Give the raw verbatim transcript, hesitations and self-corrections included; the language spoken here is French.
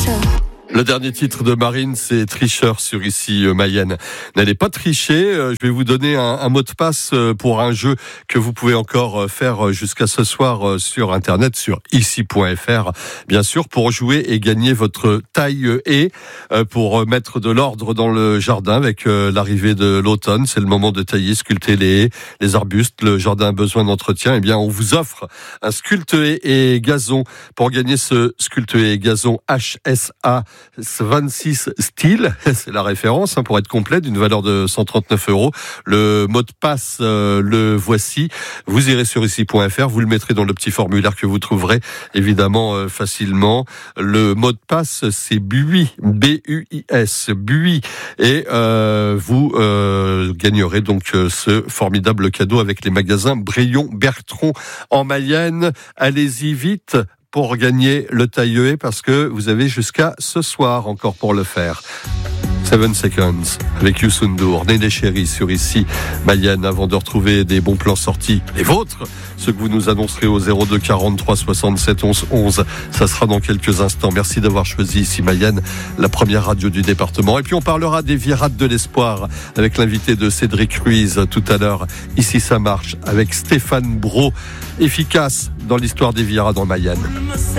Le dernier titre de Marine, c'est Tricheur sur Ici Mayenne. N'allez pas tricher, je vais vous donner un, un mot de passe pour un jeu que vous pouvez encore faire jusqu'à ce soir sur Internet, sur ici point f r, bien sûr, pour jouer et gagner votre taille haie, pour mettre de l'ordre dans le jardin avec l'arrivée de l'automne. C'est le moment de tailler, sculpter les haies, les arbustes. Le jardin a besoin d'entretien. Eh bien, on vous offre un sculpte-haie et gazon. Pour gagner ce sculpte-haie et gazon H S A vingt-six style, c'est la référence hein, pour être complet, d'une valeur de cent trente-neuf euros. Le mot de passe, euh, le voici. Vous irez sur ici point f r, vous le mettrez dans le petit formulaire que vous trouverez évidemment euh, facilement. Le mot de passe, c'est B U I, B U I S, B U I, et euh, vous euh, gagnerez donc euh, ce formidable cadeau avec les magasins Braillon Bertrand en Mayenne. Allez-y vite pour gagner le taille-haie parce que vous avez jusqu'à ce soir encore pour le faire. Seven Seconds avec Youssou N'Dour, Néné Chéri sur Ici Mayenne, avant de retrouver des bons plans sortis, les vôtres, ceux que vous nous annoncerez au zéro deux quarante-trois soixante-sept onze onze. Ça sera dans quelques instants. Merci d'avoir choisi Ici Mayenne, la première radio du département. Et puis on parlera des virades de l'espoir avec l'invité de Cédric Ruiz tout à l'heure. Ici ça marche avec Stéphane Brault, efficace dans l'histoire des virades en Mayenne.